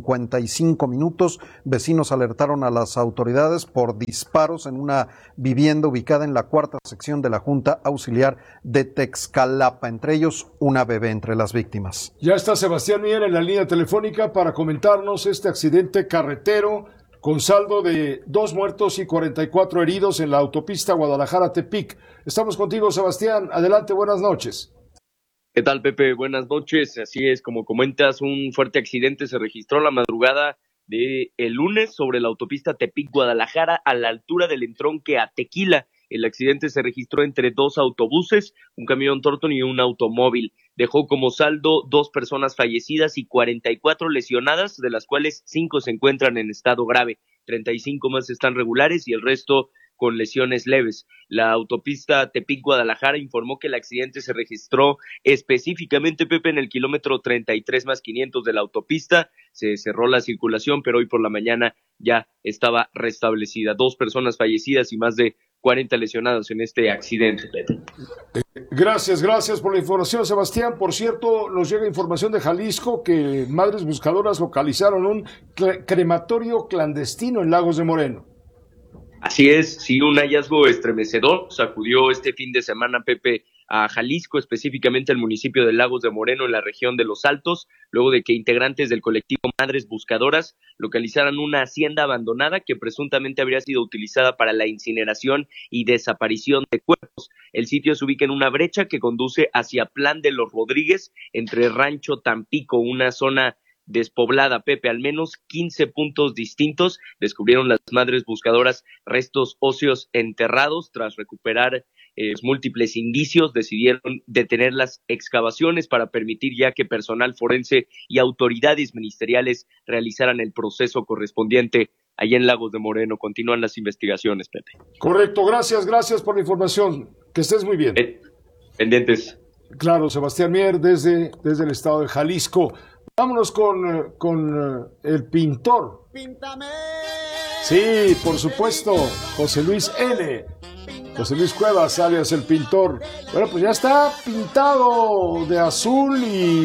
a.m. Vecinos alertaron a las autoridades por disparos en una vivienda ubicada en la cuarta sección de la Junta Auxiliar de Texcalapa. Entre ellos, una bebé entre las víctimas. Ya está Sebastián Mier en la línea telefónica para comentarnos este accidente carretero con saldo de 2 muertos y 44 heridos en la autopista Guadalajara-Tepic. Estamos contigo, Sebastián. Adelante, buenas noches. ¿Qué tal, Pepe? Buenas noches. Así es, como comentas, un fuerte accidente se registró la madrugada de el lunes sobre la autopista Tepic-Guadalajara a la altura del entronque a Tequila. El accidente se registró entre 2 autobuses, un camión Torton y un automóvil. Dejó como saldo 2 personas fallecidas y 44 lesionadas, de las cuales 5 se encuentran en estado grave, 35 más están regulares y el resto con lesiones leves. La autopista Tepic-Guadalajara informó que el accidente se registró específicamente, Pepe, en el kilómetro 33+500 de la autopista. Se cerró la circulación, pero hoy por la mañana ya estaba restablecida. 2 personas fallecidas y más de 40 lesionados en este accidente, Pepe. Gracias por la información, Sebastián. Por cierto, nos llega información de Jalisco que madres buscadoras localizaron un crematorio clandestino en Lagos de Moreno. Así es, sí, un hallazgo estremecedor sacudió este fin de semana, Pepe, a Jalisco, específicamente al municipio de Lagos de Moreno, en la región de Los Altos, luego de que integrantes del colectivo Madres Buscadoras localizaran una hacienda abandonada que presuntamente habría sido utilizada para la incineración y desaparición de cuerpos. El sitio se ubica en una brecha que conduce hacia Plan de los Rodríguez, entre Rancho Tampico, una zona despoblada, Pepe. Al menos 15 puntos distintos descubrieron las madres buscadoras restos óseos enterrados. Tras recuperar múltiples indicios, decidieron detener las excavaciones para permitir ya que personal forense y autoridades ministeriales realizaran el proceso correspondiente. Allá en Lagos de Moreno continúan las investigaciones, Pepe. Correcto, gracias por la información. Que estés muy bien. Pendientes. Claro, Sebastián Mier desde el estado de Jalisco. Vámonos con el pintor. ¡Píntame! Sí, por supuesto, José Luis N. José Luis Cuevas, alias el pintor. Bueno, pues ya está pintado de azul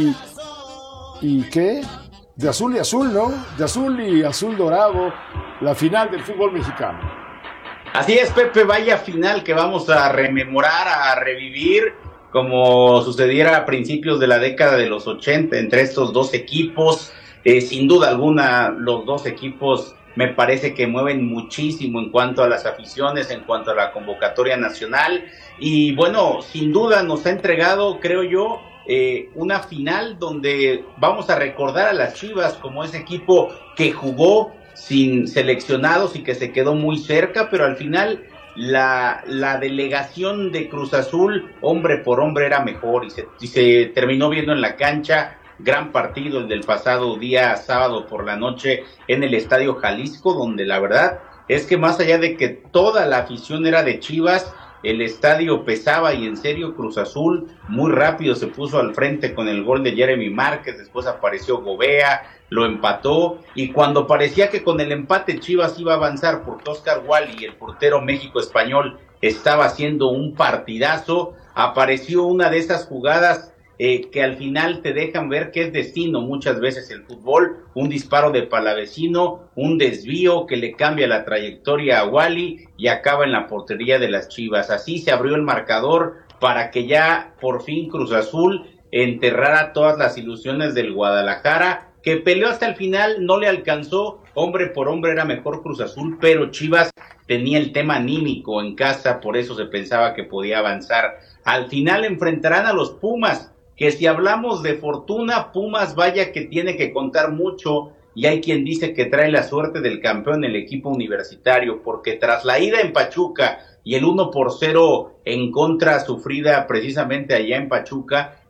¿y qué? De azul y azul, ¿no? De azul y azul dorado, la final del fútbol mexicano. Así es, Pepe, vaya final que vamos a rememorar, a revivir, como sucediera a principios de la década de los 80 entre estos dos equipos. Sin duda alguna, los dos equipos me parece que mueven muchísimo en cuanto a las aficiones, en cuanto a la convocatoria nacional, y bueno, sin duda nos ha entregado, creo yo, una final donde vamos a recordar a las Chivas como ese equipo que jugó sin seleccionados y que se quedó muy cerca, pero al final la delegación de Cruz Azul, hombre por hombre, era mejor y se terminó viendo en la cancha. Gran partido el del pasado día sábado por la noche en el Estadio Jalisco, donde la verdad es que más allá de que toda la afición era de Chivas, el estadio pesaba y en serio Cruz Azul muy rápido se puso al frente con el gol de Jeremy Márquez, después apareció Gobea, lo empató, y cuando parecía que con el empate Chivas iba a avanzar porque Oscar Wally, el portero México-español, estaba haciendo un partidazo, apareció una de esas jugadas que al final te dejan ver que es destino muchas veces el fútbol, un disparo de Palavecino, un desvío que le cambia la trayectoria a Wally y acaba en la portería de las Chivas. Así se abrió el marcador para que ya por fin Cruz Azul enterrara todas las ilusiones del Guadalajara, que peleó hasta el final, no le alcanzó, hombre por hombre era mejor Cruz Azul, pero Chivas tenía el tema anímico en casa, por eso se pensaba que podía avanzar. Al final enfrentarán a los Pumas, que si hablamos de fortuna, Pumas vaya que tiene que contar mucho, y hay quien dice que trae la suerte del campeón el equipo universitario, porque tras la ida en Pachuca y el 1-0 en contra sufrida precisamente allá en Pachuca,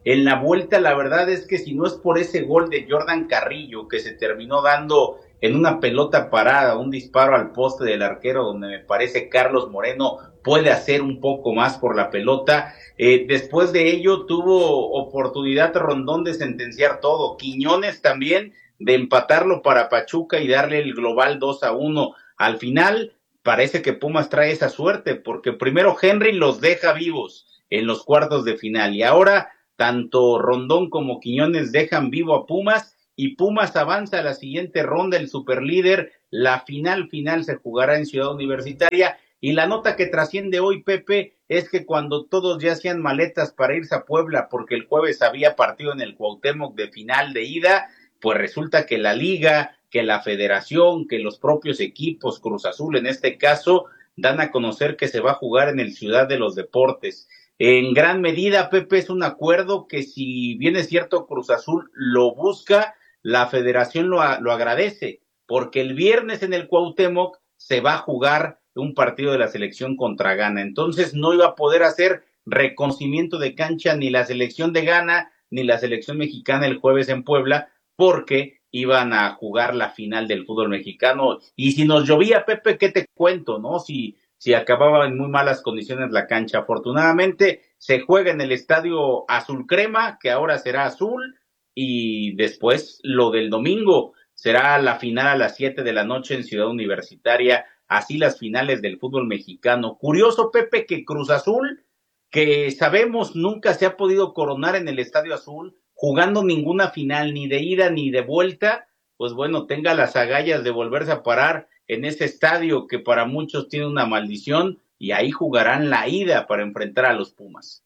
En la vuelta, la verdad es que si no es por ese gol de Jordan Carrillo, que se terminó dando en una pelota parada, un disparo al poste del arquero, donde me parece Carlos Moreno puede hacer un poco más por la pelota. Después de ello tuvo oportunidad Rondón de sentenciar todo, Quiñones también de empatarlo para Pachuca y darle el global 2-1. Al final parece que Pumas trae esa suerte, porque primero Henry los deja vivos en los cuartos de final, y ahora tanto Rondón como Quiñones dejan vivo a Pumas, y Pumas avanza a la siguiente ronda, el superlíder. La final se jugará en Ciudad Universitaria, y la nota que trasciende hoy, Pepe, es que cuando todos ya hacían maletas para irse a Puebla, porque el jueves había partido en el Cuauhtémoc de final de ida, pues resulta que la liga, que la federación, que los propios equipos, Cruz Azul en este caso, dan a conocer que se va a jugar en el Ciudad de los Deportes. En gran medida, Pepe, es un acuerdo que, si bien es cierto Cruz Azul lo busca, la federación lo agradece, porque el viernes en el Cuauhtémoc se va a jugar un partido de la selección contra Ghana. Entonces no iba a poder hacer reconocimiento de cancha ni la selección de Ghana ni la selección mexicana el jueves en Puebla, porque iban a jugar la final del fútbol mexicano. Y si nos llovía, Pepe, ¿qué te cuento, no? Si acababa en muy malas condiciones la cancha. Afortunadamente se juega en el estadio azul crema, que ahora será azul, y después lo del domingo será la final a las 7 de la noche en Ciudad Universitaria. Así las finales del fútbol mexicano. Curioso, Pepe, que Cruz Azul, que sabemos nunca se ha podido coronar en el estadio azul, jugando ninguna final, ni de ida ni de vuelta, pues bueno, tenga las agallas de volverse a parar en ese estadio que para muchos tiene una maldición, y ahí jugarán la ida para enfrentar a los Pumas.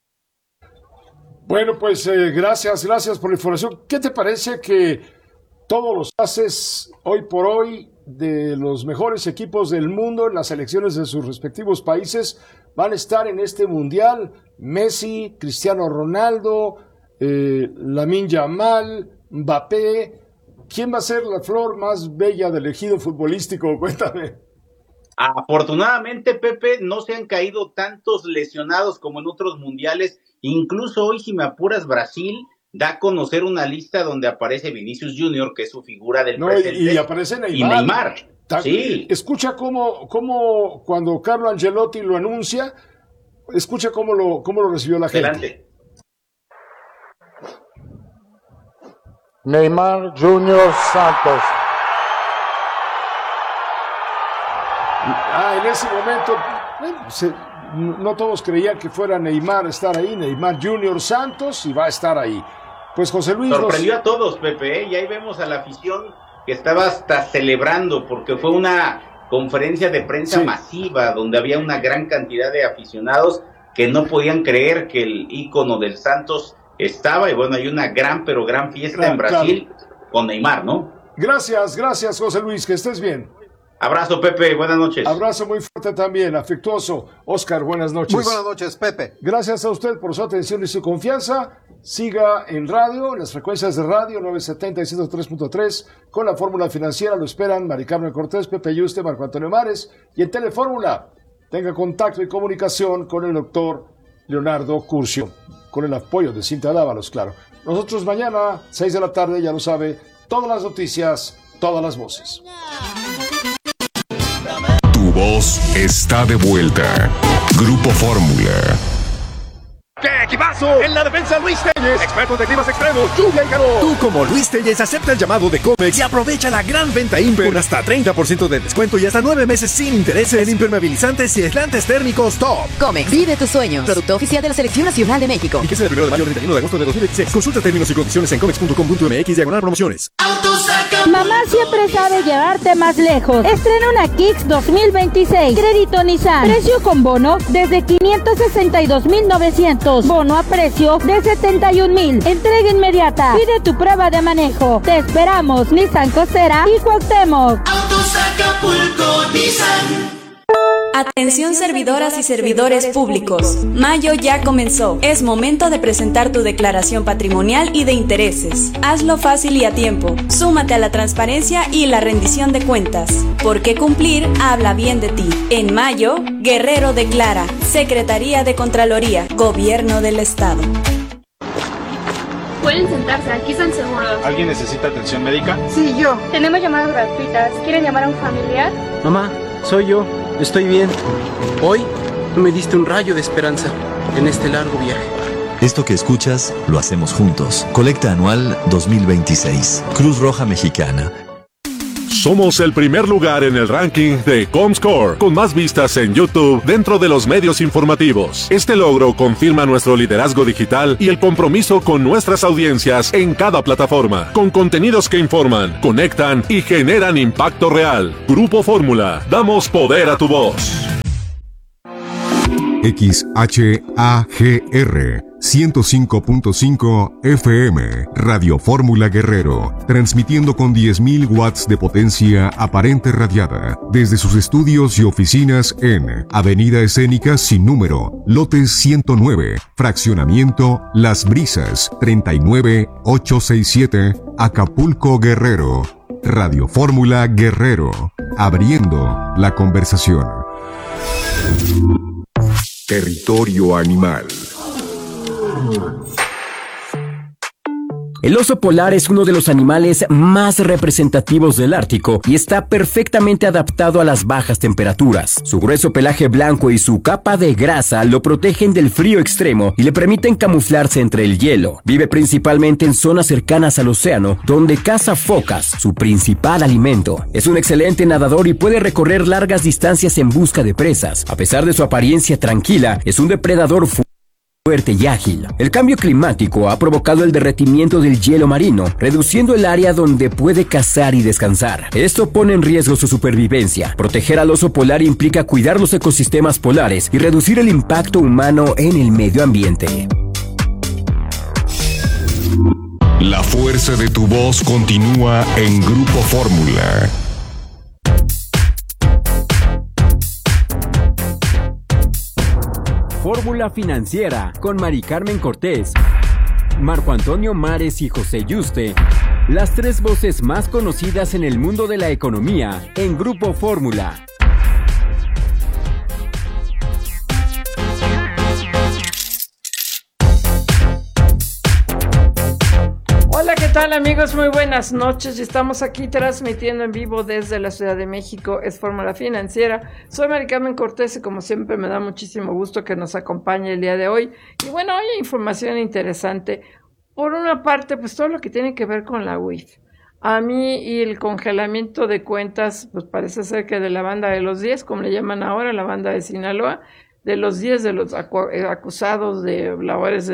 Bueno, pues gracias por la información. ¿Qué te parece que todos los haces hoy por hoy de los mejores equipos del mundo en las selecciones de sus respectivos países van a estar en este mundial? Messi, Cristiano Ronaldo, Lamine Yamal, Mbappé. ¿Quién va a ser la flor más bella del ejido futbolístico? Cuéntame. Afortunadamente, Pepe, no se han caído tantos lesionados como en otros mundiales. Incluso hoy, si me apuras, Brasil da a conocer una lista donde aparece Vinicius Junior, que es su figura del presente. Y aparece Neymar. Y Neymar. Sí. Escucha cómo cuando Carlo Ancelotti lo anuncia, escucha cómo lo recibió la gente. Adelante. Neymar Junior Santos. En ese momento no todos creían que fuera Neymar a estar ahí. Neymar Junior Santos, y va a estar ahí. Pues José Luis sorprendió a todos, Pepe, y ahí vemos a la afición que estaba hasta celebrando, porque fue una conferencia de prensa masiva donde había una gran cantidad de aficionados que no podían creer que el ícono del Santos estaba, y bueno, hay una gran fiesta en Brasil con Neymar, ¿no? Gracias José Luis, que estés bien. Abrazo, Pepe, buenas noches. Abrazo muy fuerte también, afectuoso. Oscar, buenas noches. Muy buenas noches, Pepe. Gracias a usted por su atención y su confianza. Siga en radio, en las frecuencias de radio 970 y 103.3, con la fórmula financiera. Lo esperan Mari Carmen Cortés, Pepe Yuste, Marco Antonio Mares, y en Telefórmula tenga contacto y comunicación con el doctor Leonardo Curcio, con el apoyo de Cinta Dávalos, claro. Nosotros mañana, 6 de la tarde, ya lo sabe, todas las noticias, todas las voces. Tu voz está de vuelta. Grupo Fórmula. ¡Qué equipazo! En la defensa, Luis Telles, expertos de climas extremos, lluvia y calor. Tú, como Luis Telles, acepta el llamado de Comex y aprovecha la gran venta Imper con hasta 30% de descuento y hasta 9 meses sin intereses en impermeabilizantes y aislantes térmicos top. Comex, vive tus sueños. Producto oficial de la Selección Nacional de México. Y que sea del 1 de mayo al 31 de agosto de 2016. Consulta términos y condiciones en comex.com.mx/promociones. Mamá siempre sabe llevarte más lejos. Estrena una Kicks 2026. Crédito Nissan. Precio con bono desde 562,900. Bono a precio de 71,000. Entrega inmediata. Pide tu prueba de manejo. Te esperamos. Nissan Costera y Cuauhtémoc. Autos Acapulco Nissan. Atención servidoras y servidores públicos. Mayo ya comenzó. Es momento de presentar tu declaración patrimonial y de intereses. Hazlo fácil y a tiempo. Súmate a la transparencia y la rendición de cuentas. Porque cumplir habla bien de ti. En mayo, Guerrero declara. Secretaría de Contraloría, Gobierno del Estado. Pueden sentarse, aquí están seguros. ¿Alguien necesita atención médica? Sí, yo. Tenemos llamadas gratuitas. ¿Quieren llamar a un familiar? Mamá, soy yo. Estoy bien. Hoy me diste un rayo de esperanza en este largo viaje. Esto que escuchas, lo hacemos juntos. Colecta Anual 2026. Cruz Roja Mexicana. Somos el primer lugar en el ranking de Comscore, con más vistas en YouTube dentro de los medios informativos. Este logro confirma nuestro liderazgo digital y el compromiso con nuestras audiencias en cada plataforma, con contenidos que informan, conectan y generan impacto real. Grupo Fórmula, damos poder a tu voz. XHAGR 105.5 FM, Radio Fórmula Guerrero, transmitiendo con 10.000 watts de potencia aparente radiada, desde sus estudios y oficinas en Avenida Escénica sin número, lote 109, fraccionamiento Las Brisas, 39867, Acapulco, Guerrero. Radio Fórmula Guerrero, abriendo la conversación. Territorio animal. El oso polar es uno de los animales más representativos del Ártico y está perfectamente adaptado a las bajas temperaturas. Su grueso pelaje blanco y su capa de grasa lo protegen del frío extremo y le permiten camuflarse entre el hielo. Vive principalmente en zonas cercanas al océano, donde caza focas, su principal alimento. Es un excelente nadador y puede recorrer largas distancias en busca de presas. A pesar de su apariencia tranquila, es un depredador fuerte y ágil. El cambio climático ha provocado el derretimiento del hielo marino, reduciendo el área donde puede cazar y descansar. Esto pone en riesgo su supervivencia. Proteger al oso polar implica cuidar los ecosistemas polares y reducir el impacto humano en el medio ambiente. La fuerza de tu voz continúa en Grupo Fórmula. Fórmula Financiera con Mari Carmen Cortés, Marco Antonio Mares y José Yuste, las tres voces más conocidas en el mundo de la economía en Grupo Fórmula. Hola, ¿qué tal amigos? Muy buenas noches. Estamos aquí transmitiendo en vivo desde la Ciudad de México. Es Fórmula Financiera. Soy Mari Carmen Cortés y como siempre me da muchísimo gusto que nos acompañe el día de hoy. Y bueno, hoy hay información interesante. Por una parte, pues todo lo que tiene que ver con la UIF. A mí y el congelamiento de cuentas, pues parece ser que de la banda de los 10, como le llaman ahora, la banda de Sinaloa, de los 10 de los acusados de labores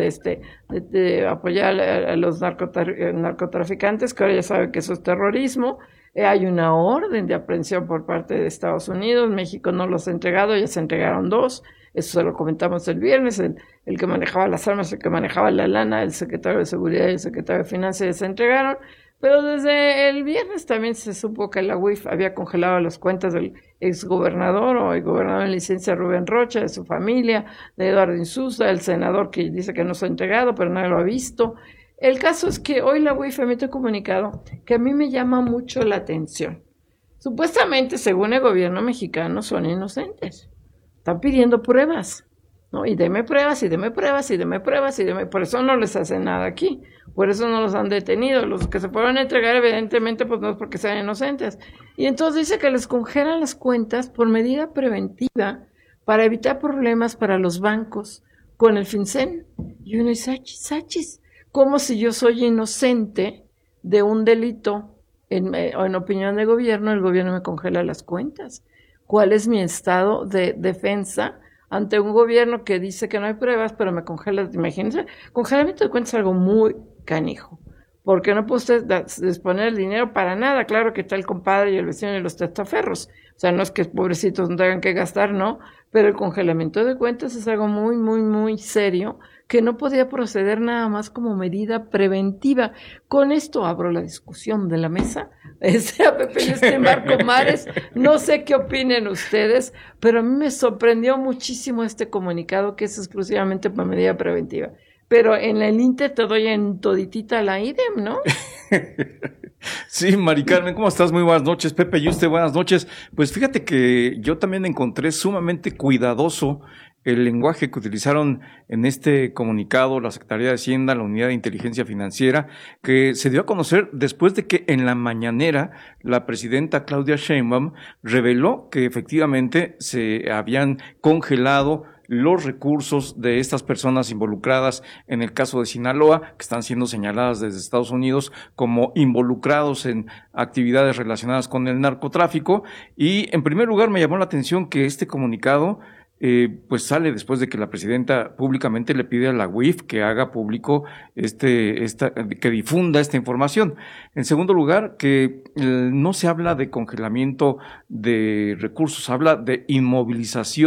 de apoyar a los narcotraficantes, que ahora ya saben que eso es terrorismo. Hay una orden de aprehensión por parte de Estados Unidos. México no los ha entregado, ya se entregaron 2. Eso se lo comentamos el viernes. El que manejaba las armas, el que manejaba la lana, el secretario de Seguridad y el secretario de Finanzas ya se entregaron. Pero desde el viernes también se supo que la UIF había congelado las cuentas del exgobernador o el gobernador en licencia Rubén Rocha, de su familia, de Eduardo Insuza, el senador que dice que no se ha entregado, pero nadie lo ha visto. El caso es que hoy la UIF emite un comunicado que a mí me llama mucho la atención. Supuestamente, según el gobierno mexicano, son inocentes. Están pidiendo pruebas, ¿no? Y deme pruebas, y deme pruebas, y deme pruebas, y deme... Por eso no les hacen nada aquí. Por eso no los han detenido. Los que se fueron a entregar, evidentemente, pues no es porque sean inocentes. Y entonces dice que les congelan las cuentas por medida preventiva para evitar problemas para los bancos con el FinCEN. Y uno dice, achis, como si yo soy inocente de un delito, en opinión del gobierno, el gobierno me congela las cuentas. ¿Cuál es mi estado de defensa ante un gobierno que dice que no hay pruebas, pero me congela? Imagínense, congelamiento de cuentas es algo muy canijo, porque no puede usted disponer el dinero para nada. Claro que está el compadre y el vecino y los testaferros, o sea, no es que pobrecitos no tengan que gastar, no, pero el congelamiento de cuentas es algo muy, muy, muy serio, que no podía proceder nada más como medida preventiva. Con esto abro la discusión de la mesa. A Pepe y Marco Mares, no sé qué opinen ustedes, pero a mí me sorprendió muchísimo este comunicado que es exclusivamente para medida preventiva. Pero en el Inter te doy en toditita la idem, ¿no? Sí, Mari Carmen, ¿cómo estás? Muy buenas noches. Pepe y usted, buenas noches. Pues fíjate que yo también encontré sumamente cuidadoso el lenguaje que utilizaron en este comunicado la Secretaría de Hacienda, la Unidad de Inteligencia Financiera, que se dio a conocer después de que en la mañanera la presidenta Claudia Sheinbaum reveló que efectivamente se habían congelado los recursos de estas personas involucradas en el caso de Sinaloa, que están siendo señaladas desde Estados Unidos como involucrados en actividades relacionadas con el narcotráfico. Y en primer lugar me llamó la atención que este comunicado pues sale después de que la presidenta públicamente le pide a la UIF que haga público que difunda esta información. En segundo lugar, que no se habla de congelamiento de recursos, habla de inmovilización